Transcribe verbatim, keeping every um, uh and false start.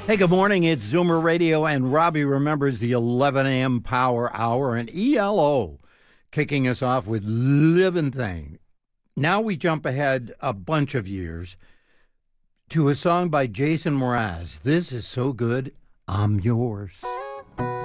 Hey, good morning. It's Zoomer Radio, and Robbie remembers the eleven a.m. Power Hour, and E L O kicking us off with Living Thing. Now we jump ahead a bunch of years to a song by Jason Mraz. This is so good, I'm yours.